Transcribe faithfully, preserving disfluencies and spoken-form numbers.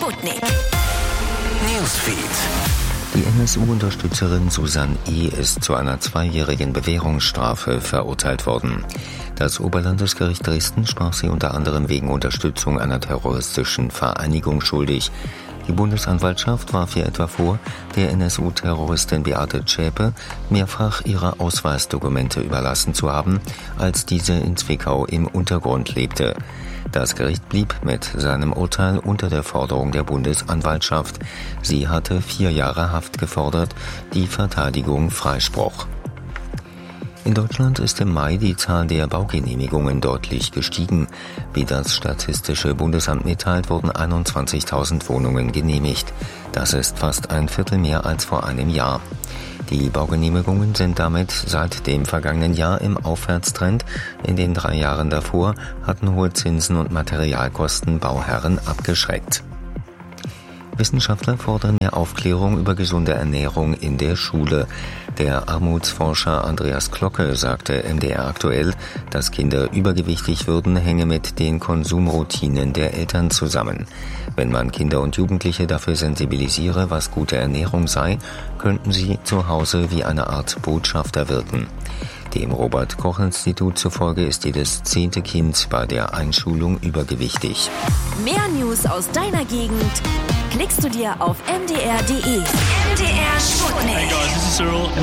Sputnik Newsfeed. Die N S U-Unterstützerin Susanne E. ist zu einer zweijährigen Bewährungsstrafe verurteilt worden. Das Oberlandesgericht Dresden sprach sie unter anderem wegen Unterstützung einer terroristischen Vereinigung schuldig. Die Bundesanwaltschaft warf ihr etwa vor, der N S U-Terroristin Beate Zschäpe mehrfach ihre Ausweisdokumente überlassen zu haben, als diese in Zwickau im Untergrund lebte. Das Gericht blieb mit seinem Urteil unter der Forderung der Bundesanwaltschaft. Sie hatte vier Jahre Haft gefordert, die Verteidigung Freispruch. In Deutschland ist im Mai die Zahl der Baugenehmigungen deutlich gestiegen. Wie das Statistische Bundesamt mitteilt, wurden einundzwanzigtausend Wohnungen genehmigt. Das ist fast ein Viertel mehr als vor einem Jahr. Die Baugenehmigungen sind damit seit dem vergangenen Jahr im Aufwärtstrend. In den drei Jahren davor hatten hohe Zinsen und Materialkosten Bauherren abgeschreckt. Wissenschaftler fordern mehr Aufklärung über gesunde Ernährung in der Schule. Der Armutsforscher Andreas Glocke sagte M D R aktuell, dass Kinder übergewichtig würden, hänge mit den Konsumroutinen der Eltern zusammen. Wenn man Kinder und Jugendliche dafür sensibilisiere, was gute Ernährung sei, könnten sie zu Hause wie eine Art Botschafter wirken. Dem Robert-Koch-Institut zufolge ist jedes zehnte Kind bei der Einschulung übergewichtig. Mehr News aus deiner Gegend klickst du dir auf m d r punkt d e. M D R Sputnik. Hey guys, this is Cyril.